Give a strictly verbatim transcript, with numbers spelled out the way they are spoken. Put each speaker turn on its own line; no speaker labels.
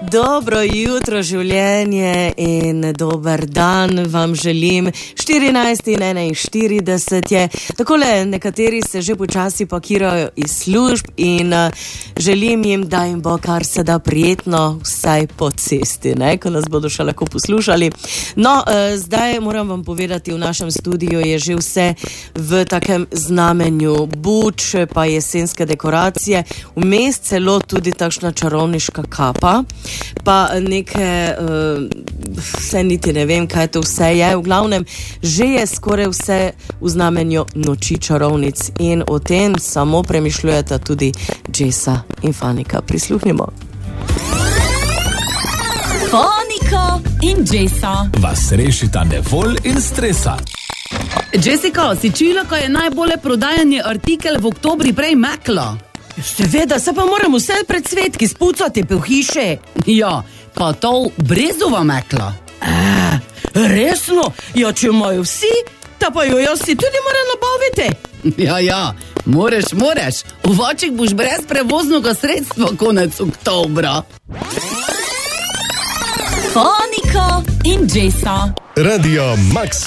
Dobro jutro, življenje in dober dan vam želim. štirinajst in enainštirideset je. Takole, nekateri se že počasi pakirajo iz služb in uh, želim jim, da jim bo kar se da prijetno, vsaj po cesti, ne? Ko nas bodo še lahko poslušali. No, uh, zdaj moram vam povedati, v našem studiu je že vse v takem znamenju buč, pa jesenske dekoracije, vmes celo tudi takšna čarovniška kapa, pa neke, uh, vse niti ne vem, kaj to vse je, v glavnem, že je skoraj vse v znamenju noči čarovnic in o tem samo premišljujeta tudi Jessa in Fanika. Prisluhnimo.
Fanika in Jessa
vas rešita nevolj in stresa.
Jessica, si čula, ko je najbolje prodajanje artikel v oktobri prej meklo?
Seveda, se pa moram vse pred svetki spucati po hiše.
Ja, pa to brezova mekla.
A, resno? Ja, če imajo vsi, ta pa jo jaz si tudi moram nabaviti.
Ja, ja, moreš, moreš. Uvaček boš brez prevoznega sredstva konec oktobra.
Fanika in Jessa.
Radio Max.